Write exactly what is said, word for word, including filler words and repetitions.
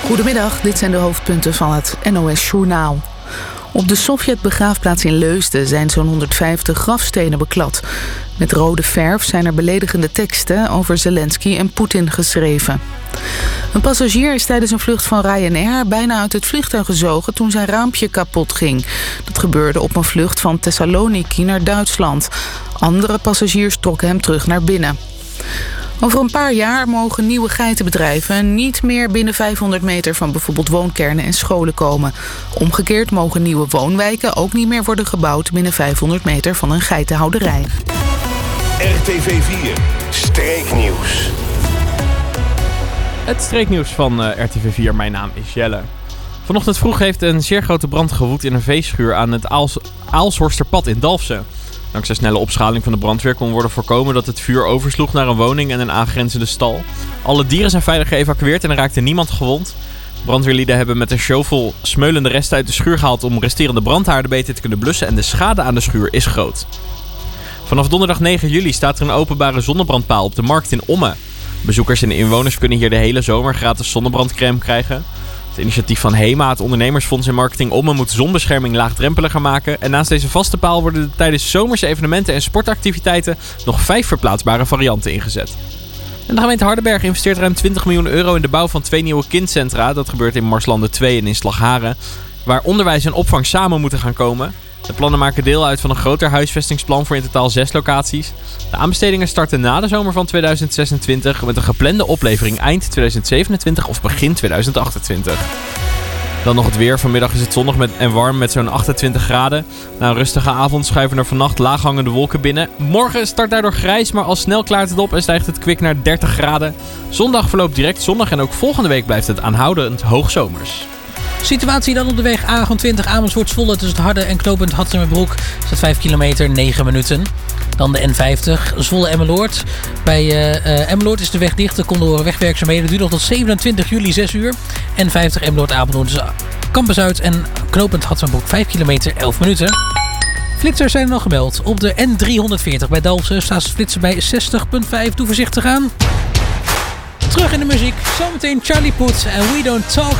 Goedemiddag, dit zijn de hoofdpunten van het N O S-journaal. Op de Sovjet-begraafplaats in Leusden zijn zo'n honderdvijftig grafstenen beklad. Met rode verf zijn er beledigende teksten over Zelensky en Poetin geschreven. Een passagier is tijdens een vlucht van Ryanair bijna uit het vliegtuig gezogen toen zijn raampje kapot ging. Dat gebeurde op een vlucht van Thessaloniki naar Duitsland. Andere passagiers trokken hem terug naar binnen. Over een paar jaar mogen nieuwe geitenbedrijven niet meer binnen vijfhonderd meter van bijvoorbeeld woonkernen en scholen komen. Omgekeerd mogen nieuwe woonwijken ook niet meer worden gebouwd binnen vijfhonderd meter van een geitenhouderij. R T V vier, Streeknieuws. Het streeknieuws van uh, R T V vier, mijn naam is Jelle. Vanochtend vroeg heeft een zeer grote brand gewoed in een veeschuur aan het Aals- Aalshorsterpad in Dalfsen. Dankzij snelle opschaling van de brandweer kon worden voorkomen dat het vuur oversloeg naar een woning en een aangrenzende stal. Alle dieren zijn veilig geëvacueerd en er raakte niemand gewond. Brandweerlieden hebben met een shovel smeulende resten uit de schuur gehaald om resterende brandhaarden beter te kunnen blussen en de schade aan de schuur is groot. Vanaf donderdag negen juli staat er een openbare zonnebrandpaal op de markt in Ommen. Bezoekers en inwoners kunnen hier de hele zomer gratis zonnebrandcrème krijgen. Het initiatief van HEMA, het ondernemersfonds en marketing Ommen, moet zonbescherming laagdrempeliger maken. En naast deze vaste paal worden er tijdens zomerse evenementen en sportactiviteiten nog vijf verplaatsbare varianten ingezet. En de gemeente Hardenberg investeert ruim twintig miljoen euro in de bouw van twee nieuwe kindcentra. Dat gebeurt in Marslanden twee en in Slagharen, waar onderwijs en opvang samen moeten gaan komen. De plannen maken deel uit van een groter huisvestingsplan voor in totaal zes locaties. De aanbestedingen starten na de zomer van tweeduizend zesentwintig met een geplande oplevering eind tweeduizend zevenentwintig of begin tweeduizend achtentwintig. Dan nog het weer. Vanmiddag is het zonnig met en warm met zo'n achtentwintig graden. Na een rustige avond schuiven er vannacht laaghangende wolken binnen. Morgen start daardoor grijs, maar al snel klaart het op en stijgt het kwik naar dertig graden. Zondag verloopt direct zonnig en ook volgende week blijft het aanhoudend hoogzomers. Situatie dan op de weg A twintig Amersfoort-Zwolle tussen het Harde en knooppunt Hattemerbroek. Staat vijf kilometer, negen minuten. Dan de N vijftig Zwolle-Emmeloord. Bij uh, uh, Emmeloord is de weg dicht. Dat komt door wegwerkzaamheden. Het duurt nog tot zevenentwintig juli, zes uur. N vijftig Emmeloord-Apeldoorn tussen Campus-Zuid en knooppunt Hattemerbroek. vijf kilometer, elf minuten. Flitsers zijn er nog gemeld. Op de N driehonderdveertig bij Dalfsen staat het flitsen bij zestig komma vijf. Doe voorzichtig aan. Terug in de muziek. Zometeen Charlie Puth en We Don't Talk